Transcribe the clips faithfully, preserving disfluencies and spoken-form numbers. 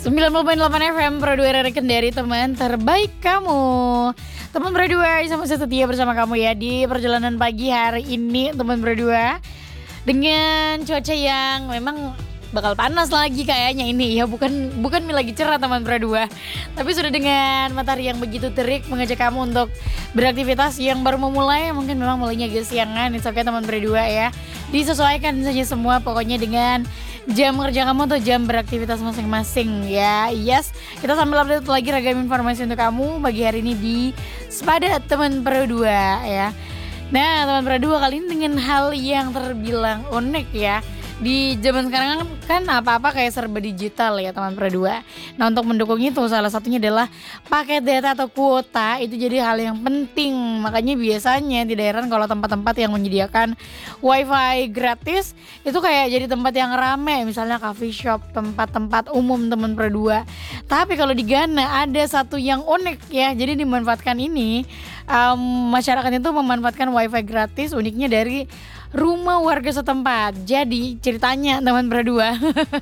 sembilan puluh koma delapan F M Pro dua R R Kendari, teman terbaik kamu. Teman berdua sama setia bersama kamu ya di perjalanan pagi hari ini, teman berdua. Dengan cuaca yang memang bakal panas lagi kayaknya ini ya, bukan bukan lagi cerah teman berdua. Tapi sudah dengan matahari yang begitu terik mengajak kamu untuk beraktivitas yang baru memulai, mungkin memang mulainya agak siangan, it's okay teman berdua ya. Disesuaikan saja semua pokoknya dengan jam kerja kamu atau jam beraktivitas masing-masing ya. Yes, kita sambil update lagi ragam informasi untuk kamu pagi hari ini di Sepada teman berdua ya. Nah teman berdua kali ini dengan hal yang terbilang unik ya. Di zaman sekarang kan apa-apa kayak serba digital ya teman berdua. Nah untuk mendukung itu salah satunya adalah paket data atau kuota, itu jadi hal yang penting. Makanya biasanya tidak heran kalau tempat-tempat yang menyediakan wifi gratis itu kayak jadi tempat yang rame, misalnya coffee shop, tempat-tempat umum teman berdua. Tapi kalau di Ghana ada satu yang unik ya, jadi dimanfaatkan ini um, masyarakat itu memanfaatkan wifi gratis uniknya dari rumah warga setempat. Jadi ceritanya teman berdua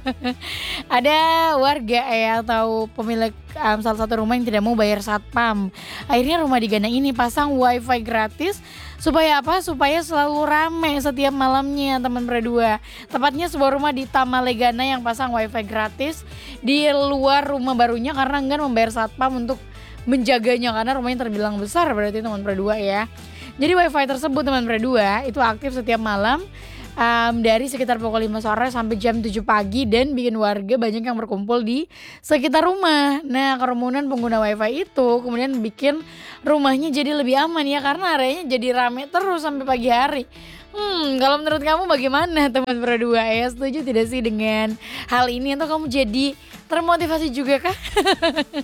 ada warga ya atau pemilik um, salah satu rumah yang tidak mau bayar satpam. Akhirnya rumah di Ghana ini pasang wifi gratis supaya apa? Supaya selalu rame setiap malamnya teman berdua. Tepatnya sebuah rumah di Tamale Ghana yang pasang wifi gratis di luar rumah barunya karena enggan membayar satpam untuk menjaganya karena rumahnya terbilang besar berarti teman berdua ya. Jadi wifi tersebut teman berdua itu aktif setiap malam um, dari sekitar pukul lima sore sampai jam tujuh pagi dan bikin warga banyak yang berkumpul di sekitar rumah. Nah kerumunan pengguna wifi itu kemudian bikin rumahnya jadi lebih aman ya karena areanya jadi rame terus sampai pagi hari. Hmm, kalau menurut kamu bagaimana teman berdua ya? Setuju tidak sih dengan hal ini atau kamu jadi termotivasi juga kah?